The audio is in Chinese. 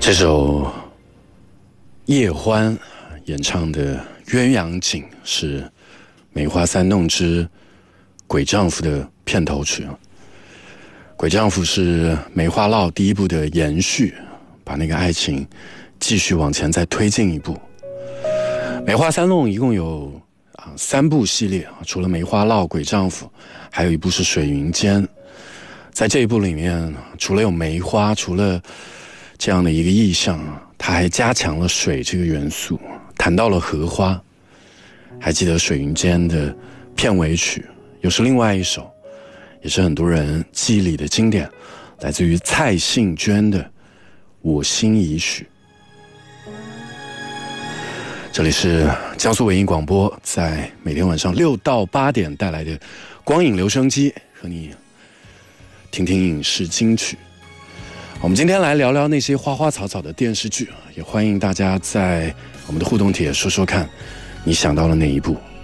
这首叶欢演唱的《鸳鸯锦》是《梅花三弄之鬼丈夫》的片头曲。鬼丈夫是梅花烙第一部的延续，把那个爱情继续往前再推进一步。梅花三弄一共有3部系列，除了梅花烙、鬼丈夫，还有一部是水云间。在这一部里面，除了有梅花，除了这样的一个意象，它还加强了水这个元素，谈到了荷花。还记得水云间的片尾曲，又是另外一首，也是很多人记忆里的经典，来自于蔡幸娟的《我心已许》。这里是江苏文艺广播，在每天晚上6到8点带来的光影留声机，和你听听影视金曲。我们今天来聊聊那些花花草草的电视剧，也欢迎大家在我们的互动帖说说看，你想到了哪一部。